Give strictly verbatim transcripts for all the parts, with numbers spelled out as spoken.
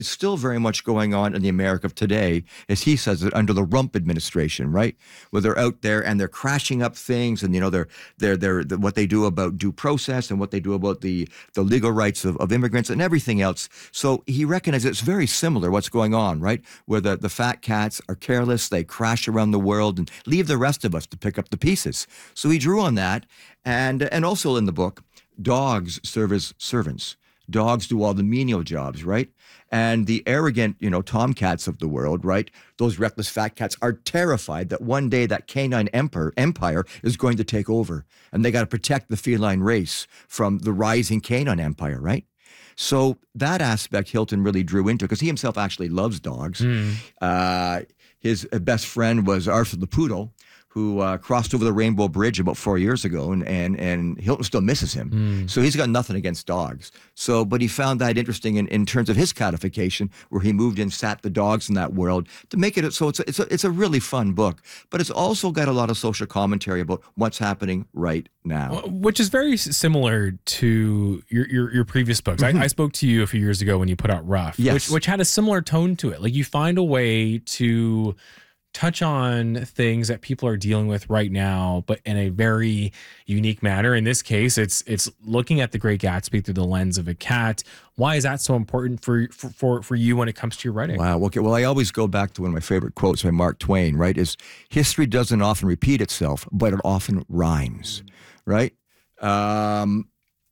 is still very much going on in the America of today, as he says it, under the Rump administration, right? Where they're out there and they're crashing up things, and you know they're they're they're, they're what they do about due process and what they do about the the legal rights of, of immigrants and everything else. So he recognizes it's very similar what's going on, right? Where the, the fat cats are careless, they crash around the world and leave the rest of us to pick up the pieces. So he drew on that, and and also in the book, dogs serve as servants. Dogs do all the menial jobs, right? And the arrogant, you know, tomcats of the world, right? Those reckless fat cats are terrified that one day that canine empire, empire is going to take over. And they got to protect the feline race from the rising canine empire, right? So that aspect Hilton really drew into, because he himself actually loves dogs. Mm. Uh, his best friend was Arthur the Poodle, who uh, crossed over the Rainbow Bridge about four years ago, and and, and Hilton still misses him. Mm. So he's got nothing against dogs. So, but he found that interesting in, in terms of his codification, where he moved and sat the dogs in that world to make it so it's a, it's a, it's a really fun book. But it's also got a lot of social commentary about what's happening right now, which is very similar to your your, your previous books. Mm-hmm. I, I spoke to you a few years ago when you put out Rough, yes. which which had a similar tone to it. Like you find a way to touch on things that people are dealing with right now, but in a very unique manner. In this case, it's it's looking at The Great Gatsby through the lens of a cat. Why is that so important for for for, for you when it comes to your writing? Wow. Okay. Well, I always go back to one of my favorite quotes by Mark Twain, right? Is history doesn't often repeat itself, but it often rhymes, right? Um,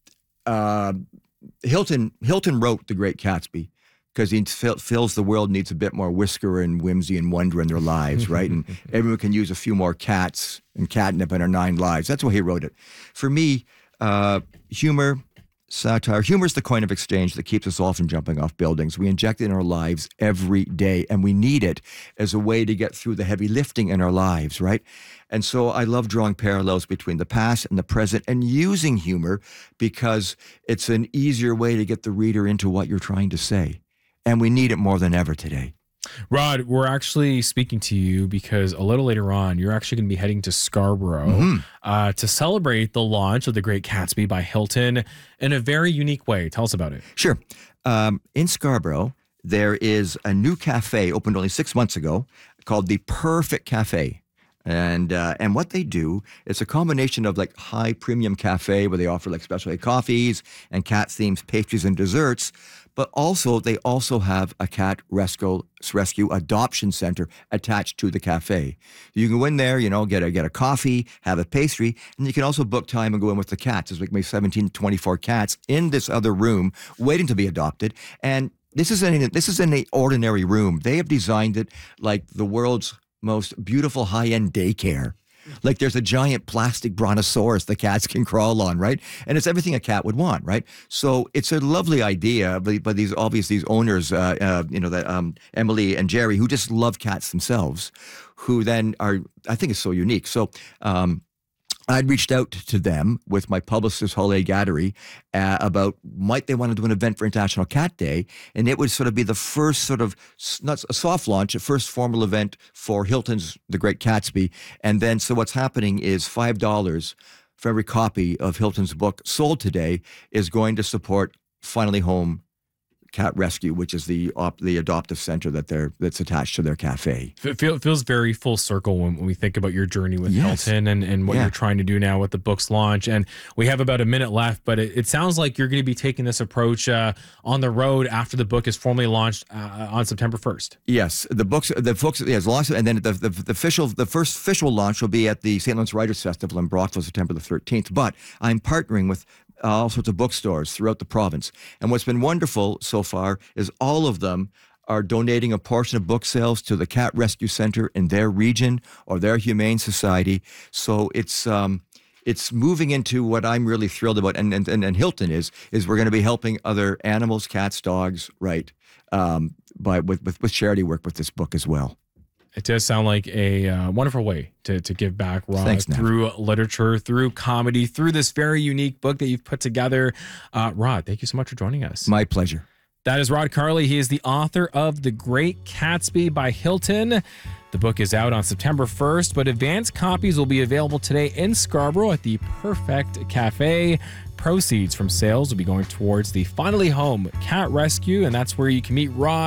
uh, Hilton Hilton wrote The Great Gatsby because he feels the world needs a bit more whisker and whimsy and wonder in their lives, right? And everyone can use a few more cats and catnip in our nine lives. That's why he wrote it. For me, uh, humor, satire, humor is the coin of exchange that keeps us all from jumping off buildings. We inject it in our lives every day, and we need it as a way to get through the heavy lifting in our lives, right? And so I love drawing parallels between the past and the present and using humor because it's an easier way to get the reader into what you're trying to say. And we need it more than ever today. Rod, we're actually speaking to you because a little later on, you're actually going to be heading to Scarborough mm-hmm. uh, to celebrate the launch of The Great Gatsby by Hilton in a very unique way. Tell us about it. Sure. Um, in Scarborough, there is a new cafe opened only six months ago called The Perfect Cafe. And uh, and what they do, it's a combination of like high premium cafe where they offer like specialty coffees and cat themed pastries and desserts, but also they also have a cat rescue rescue adoption center attached to the cafe. You can go in there, you know, get a get a coffee, have a pastry, and you can also book time and go in with the cats. There's like maybe seventeen to twenty-four cats in this other room waiting to be adopted. And this isn't this is in the ordinary room. They have designed it like the world's most beautiful high-end daycare. Like there's a giant plastic brontosaurus the cats can crawl on, right? And it's everything a cat would want, right? So it's a lovely idea, but, but these obviously these owners, uh, uh, you know, that um, Emily and Jerry, who just love cats themselves, who then are, I think it's so unique. So um, I'd reached out to them with my publicist, Holly Gaddery, uh, about might they want to do an event for International Cat Day, and it would sort of be the first sort of, not a soft launch, a first formal event for Hilton's The Great Gatsby. And then, so what's happening is five dollars for every copy of Hilton's book sold today is going to support Finally Home Cat Rescue, which is the op, the adoptive center that they're that's attached to their cafe. It feel, feels very full circle when, when we think about your journey with yes. Hilton and, and what yeah. you're trying to do now with the book's launch. And we have about a minute left, but it, it sounds like you're going to be taking this approach uh, on the road after the book is formally launched uh, on September first. Yes, the books the books yes launched, and then the, the the official the first official launch will be at the Saint Lawrence Writers Festival in Brockville, September the thirteenth. But I'm partnering with all sorts of bookstores throughout the province. And what's been wonderful so far is all of them are donating a portion of book sales to the Cat Rescue Center in their region or their humane society. So it's um, it's moving into what I'm really thrilled about, and and, and Hilton is, is we're going to be helping other animals, cats, dogs, right, um, by with, with, with charity work with this book as well. It does sound like a uh, wonderful way to, to give back, Rod, Thanks, through literature, through comedy, through this very unique book that you've put together. Uh, Rod, thank you so much for joining us. My pleasure. That is Rod Carley. He is the author of The Great Gatsby by Hilton. The book is out on September first, but advanced copies will be available today in Scarborough at the Perfect Cafe. Proceeds from sales will be going towards the Finally Home Cat Rescue, and that's where you can meet Rod